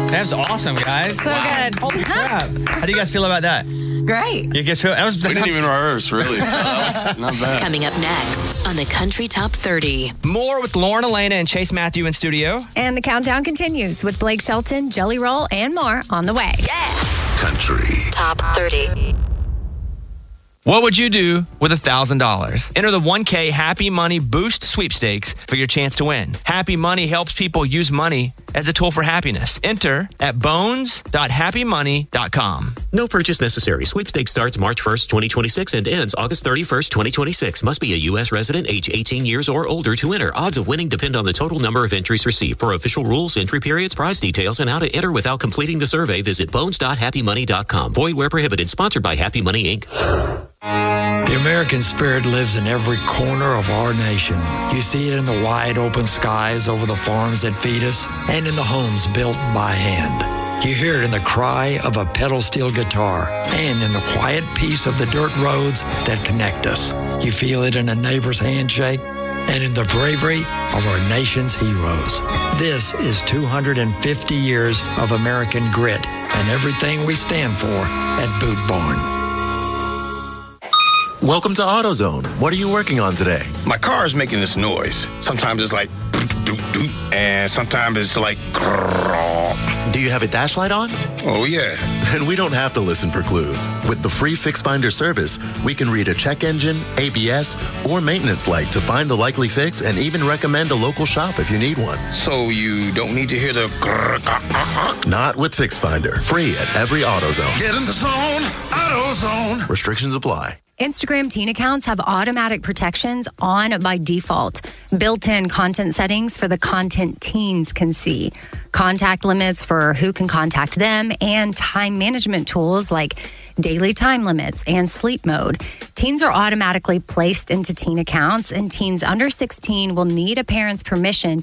That was awesome, guys. So good. Holy crap. How do you guys feel about that? Great. You guys feel, We didn't even rehearse, really. So that was not bad. Coming up next on the Country Top 30. More with Lauren Elena and Chase Matthew in studio. And the countdown continues with Blake Shelton, Jelly Roll, and more on the way. Country. Top 30. What would you do with $1,000? Enter the 1K Happy Money Boost Sweepstakes for your chance to win. Happy Money helps people use money as a tool for happiness. Enter at bones.happymoney.com. No purchase necessary. Sweepstakes starts March 1st, 2026 and ends August 31st, 2026. Must be a U.S. resident, age 18 years or older to enter. Odds of winning depend on the total number of entries received. For official rules, entry periods, prize details, and how to enter without completing the survey, visit bones.happymoney.com. Void where prohibited. Sponsored by Happy Money, Inc. The American spirit lives in every corner of our nation. You see it in the wide open skies over the farms that feed us and in the homes built by hand. You hear it in the cry of a pedal steel guitar and in the quiet peace of the dirt roads that connect us. You feel it in a neighbor's handshake and in the bravery of our nation's heroes. This is 250 years of American grit and everything we stand for at Boot Barn. Welcome to AutoZone. What are you working on today? My car is making this noise. Sometimes it's like, and sometimes it's like, Do you have a dash light on? oh yeah. And we don't have to listen for clues. With the free Fix Finder service, we can read a check engine, ABS, or maintenance light to find the likely fix and even recommend a local shop if you need one. So you don't need to hear the Not with Fix Finder. Free at every AutoZone. Get in the zone, AutoZone. Restrictions apply. Instagram teen accounts have automatic protections on by default. Built-in content settings for the content teens can see. Contact limits for who can contact them and time management tools like daily time limits and sleep mode. Teens are automatically placed into teen accounts, and teens under 16 will need a parent's permission